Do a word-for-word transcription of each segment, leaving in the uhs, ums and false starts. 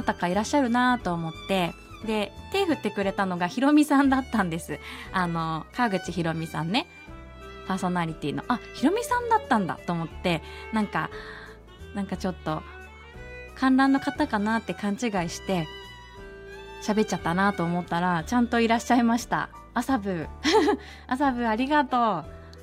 たかいらっしゃるなと思って、で手振ってくれたのがひろみさんだったんです。あの川口ひろみさんね、パーソナリティの、あ、ひろみさんだったんだと思って、なんかなんかちょっと観覧の方かなって勘違いして喋っちゃったなと思ったら、ちゃんといらっしゃいました。朝ブー朝ブーありがとう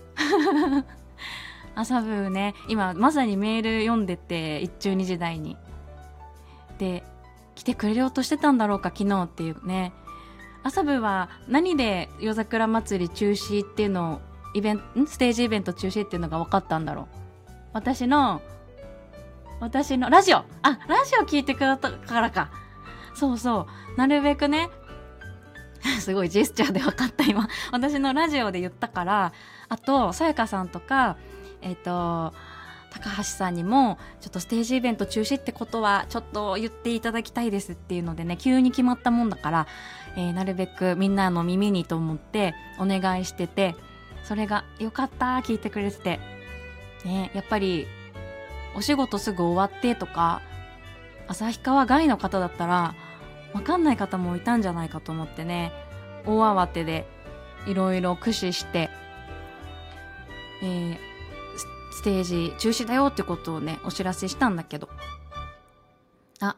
朝ブーね、今まさにメール読んでて、一中二時代にで来てくれようとしてたんだろうか昨日っていうね。朝ブーは何で夜桜祭り中止っていうのをイベントステージイベント中止っていうのが分かったんだろう。私の私のラジオあラジオ聞いてくれたからか。そうそう、なるべくねすごいジェスチャーで分かった今私のラジオで言ったから。あとさやかさんとかえっ、ー、と高橋さんにもちょっとステージイベント中止ってことはちょっと言っていただきたいですっていうのでね、急に決まったもんだから、えー、なるべくみんなの耳にと思ってお願いしてて、それがよかった、聞いてくれててね。やっぱりお仕事すぐ終わってとか旭川外の方だったら分かんない方もいたんじゃないかと思ってね、大慌てでいろいろ駆使して、えー、ステージ中止だよってことをねお知らせしたんだけど、あ、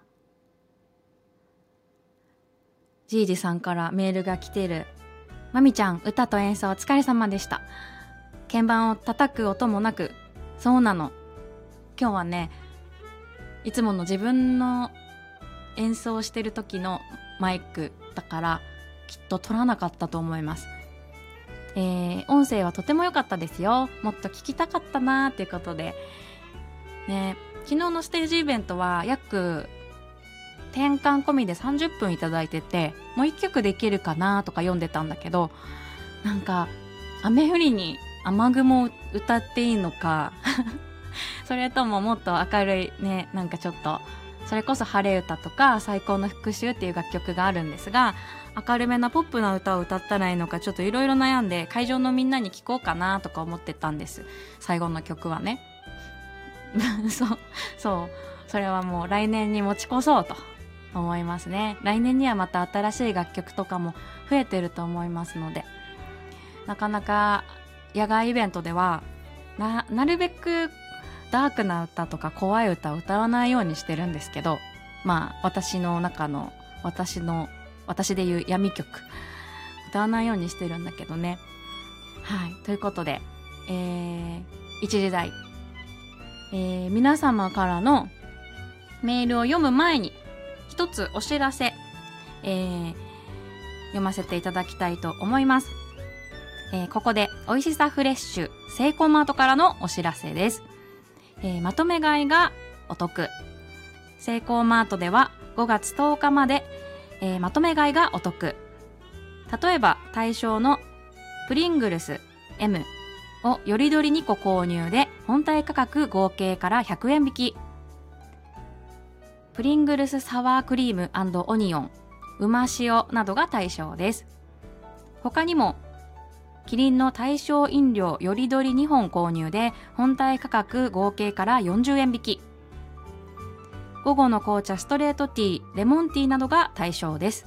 じいじさんからメールが来てる。まみちゃん、歌と演奏お疲れ様でした。鍵盤を叩く音もなく、そうなの、今日はねいつもの自分の演奏してる時のマイクだからきっと取らなかったと思います。えー、音声はとても良かったですよ。もっと聞きたかったなーっていうことでね。昨日のステージイベントは約転換込みでさんじゅっぷんいただいてて、もういっきょくできるかなとか読んでたんだけど、なんか雨降りに雨雲を歌っていいのかそれとももっと明るいね、なんかちょっとそれこそ晴れ歌とか最高の復讐っていう楽曲があるんですが、明るめなポップな歌を歌ったらいいのかちょっといろいろ悩んで、会場のみんなに聞こうかなとか思ってたんです、最後の曲はねそうそうそれはもう来年に持ち越そうと思いますね。来年にはまた新しい楽曲とかも増えてると思いますので、なかなか野外イベントでは な, なるべくダークな歌とか怖い歌を歌わないようにしてるんですけど、まあ私の中の私の私でいう闇曲歌わないようにしてるんだけどね。はい、ということで、えー、一時代、えー、皆様からのメールを読む前に一つお知らせ、えー、読ませていただきたいと思います。えー、ここでおいしさフレッシュセイコーマートからのお知らせです。えー、まとめ買いがお得。セイコーマートではごがつとおかまで、えー、まとめ買いがお得。例えば対象のプリングルス エム をよりどりにこ購入で本体価格合計からひゃくえん引き。プリングルスサワークリーム&オニオン、うま塩などが対象です。他にもキリンの対象飲料よりどりにほん購入で本体価格合計からよんじゅうえん引き。午後の紅茶ストレートティー、レモンティーなどが対象です。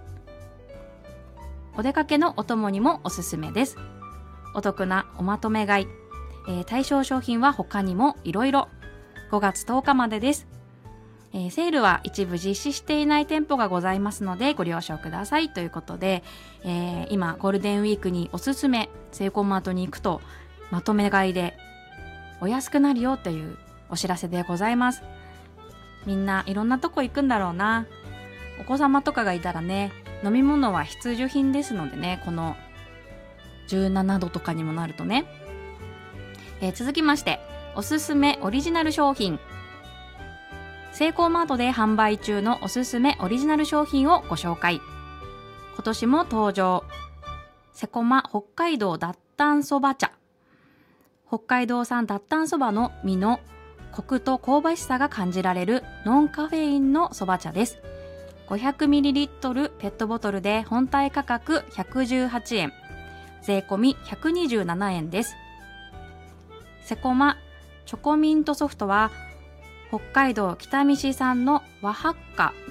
お出かけのお供にもおすすめです。お得なおまとめ買い、えー、対象商品は他にもいろいろ。ごがつとおかまでです。えー、セールは一部実施していない店舗がございますのでご了承くださいということで、えー、今ゴールデンウィークにおすすめセイコーマートに行くとまとめ買いでお安くなるよというお知らせでございます。みんないろんなとこ行くんだろうな。お子様とかがいたらね、飲み物は必需品ですのでね、このじゅうななどとかにもなるとね。えー、続きましておすすめオリジナル商品、セイコーマートで販売中のおすすめオリジナル商品をご紹介。今年も登場、セコマ北海道脱炭そば茶。北海道産脱炭そばの実のコクと香ばしさが感じられるノンカフェインのそば茶です。 ごひゃくミリリットル ペットボトルで本体価格ひゃくじゅうはちえん、税込みひゃくにじゅうななえんです。セコマチョコミントソフトは北海道北見市産の和ハッカ